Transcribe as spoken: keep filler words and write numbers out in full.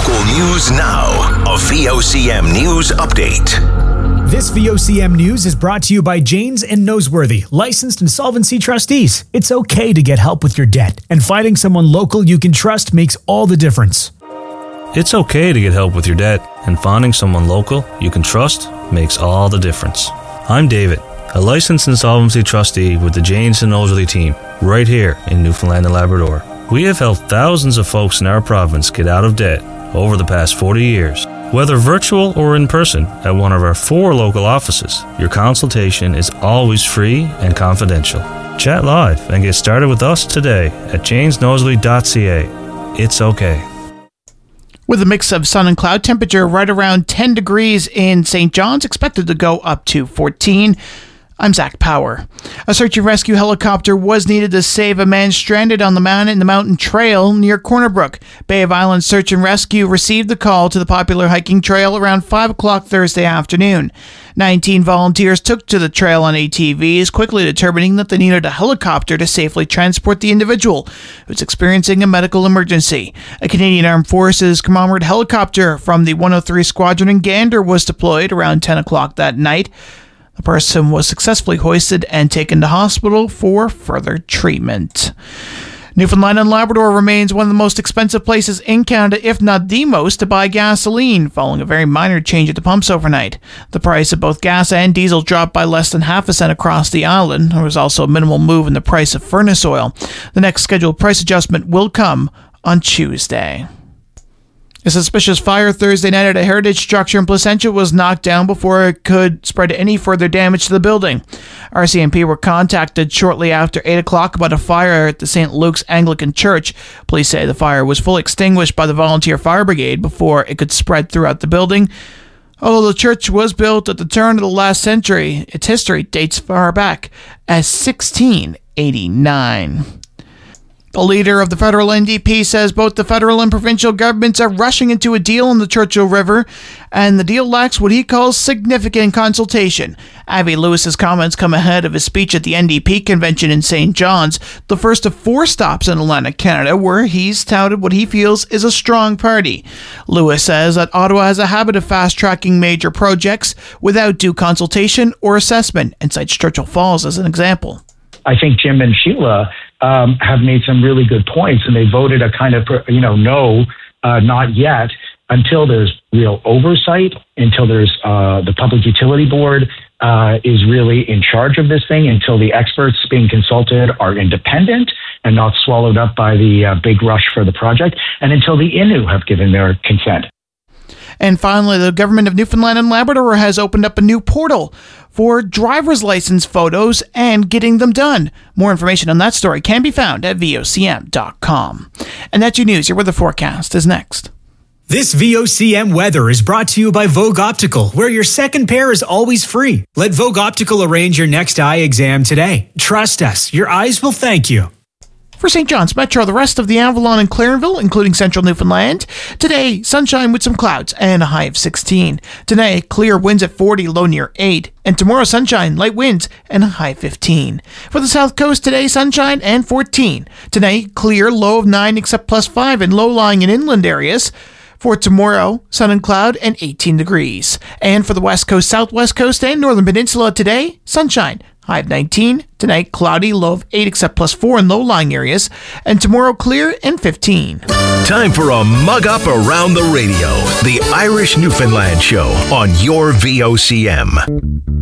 Local news now. A V O C M News Update. This V O C M News is brought to you by Janes and Noseworthy, licensed insolvency trustees. It's okay to get help with your debt, and finding someone local you can trust makes all the difference. It's okay to get help with your debt, and finding someone local you can trust makes all the difference. I'm David, a licensed insolvency trustee with the Janes and Noseworthy team, right here in Newfoundland and Labrador. We have helped thousands of folks in our province get out of debt over the past forty years. Whether virtual or in person at one of our four local offices, your consultation is always free and confidential. Chat live and get started with us today at janes noseworthy dot c a. It's okay. With a mix of sun and cloud, temperature right around ten degrees in Saint John's, expected to go up to fourteen. I'm Zach Power. A search and rescue helicopter was needed to save a man stranded on the man in the mountain trail near Corner Brook. Bay of Islands Search and Rescue received the call to the popular hiking trail around five o'clock Thursday afternoon. nineteen volunteers took to the trail on A T Vs, quickly determining that they needed a helicopter to safely transport the individual who was experiencing a medical emergency. A Canadian Armed Forces commemorated helicopter from the one oh three Squadron in Gander was deployed around ten o'clock that night. The person was successfully hoisted and taken to hospital for further treatment. Newfoundland and Labrador remains one of the most expensive places in Canada, if not the most, to buy gasoline, following a very minor change at the pumps overnight. The price of both gas and diesel dropped by less than half a cent across the island. There was also a minimal move in the price of furnace oil. The next scheduled price adjustment will come on Tuesday. A suspicious fire Thursday night at a heritage structure in Placentia was knocked down before it could spread any further damage to the building. R C M P were contacted shortly after eight o'clock about a fire at the Saint Luke's Anglican Church. Police say the fire was fully extinguished by the volunteer fire brigade before it could spread throughout the building. Although the church was built at the turn of the last century, its history dates far back as sixteen eighty-nine. The leader of the federal N D P says both the federal and provincial governments are rushing into a deal on the Churchill River, and the deal lacks what he calls significant consultation. Avi Lewis's comments come ahead of his speech at the N D P convention in Saint John's, the first of four stops in Atlantic Canada, where he's touted what he feels is a strong party. Lewis says that Ottawa has a habit of fast-tracking major projects without due consultation or assessment, and cites Churchill Falls as an example. I think Jim and Sheila um, have made some really good points, and they voted a kind of, you know, no, uh, not yet, until there's real oversight, until there's uh, the Public Utility Board uh, is really in charge of this thing, until the experts being consulted are independent and not swallowed up by the uh, big rush for the project, and until the Innu have given their consent. And finally, the government of Newfoundland and Labrador has opened up a new portal for driver's license photos and getting them done. More information on that story can be found at V O C M dot com. And that's your news. Your weather forecast is next. This V O C M weather is brought to you by Vogue Optical, where your second pair is always free. Let Vogue Optical arrange your next eye exam today. Trust us, your eyes will thank you. For Saint John's Metro, the rest of the Avalon and Clarenville, including central Newfoundland. Today, sunshine with some clouds and a high of sixteen. Today, clear winds at forty, low near eight. And tomorrow, sunshine, light winds, and a high of fifteen. For the south coast, today, sunshine and fourteen. Tonight, clear, low of nine, except plus five in low-lying and inland areas. For tomorrow, sun and cloud and eighteen degrees. And for the west coast, southwest coast, and northern peninsula today, sunshine. High of nineteen. Tonight, cloudy, low of eight, except plus four in low-lying areas. And tomorrow, clear and fifteen. Time for a mug up around the radio. The Irish Newfoundland Show on your V O C M.